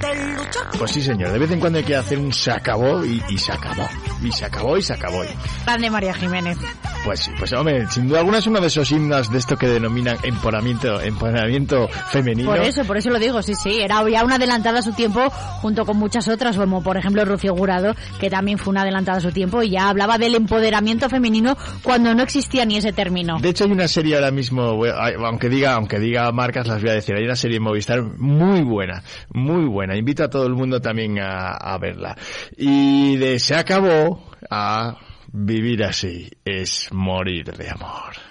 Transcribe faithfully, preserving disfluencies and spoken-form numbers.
Pues sí, señor, de vez en cuando hay que hacer un se acabó y, y se acabó. Y se acabó y se acabó. Grande María Jiménez. Pues sí, pues hombre, sin duda alguna es uno de esos himnos de esto que denominan empoderamiento, empoderamiento femenino. Por eso, por eso lo digo, sí, sí, era ya una adelantada a su tiempo junto con muchas otras, como por ejemplo Rocío Jurado, que también fue una adelantada a su tiempo y ya hablaba del empoderamiento femenino cuando no existía ni ese término. De hecho hay una serie ahora mismo, aunque diga, aunque diga marcas, las voy a decir, hay una serie en Movistar muy buena, muy buena, invito a todo el mundo también a, a verla. Y de se acabó a vivir así es morir de amor.